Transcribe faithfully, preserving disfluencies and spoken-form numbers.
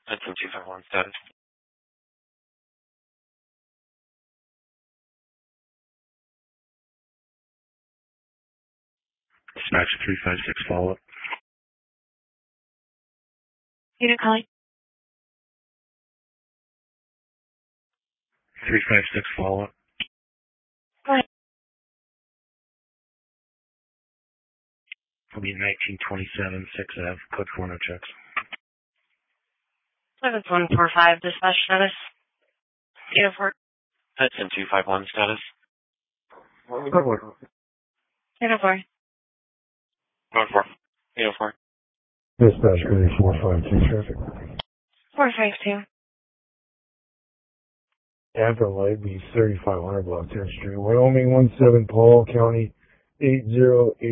That's in two five one status. Dispatch three five six follow-up. Unit calling. three five six follow-up. Go ahead. Will be nineteen twenty-seven, six F, code four, no checks. seven one four five, dispatch status. eight oh four. That's in two five one status. eight oh four. Going for eight oh four. Dispatch ready four five two traffic. four five two. Anthem Light Beach thirty-five hundred block tenth Street, Wyoming one seven Paul County eight zero eight.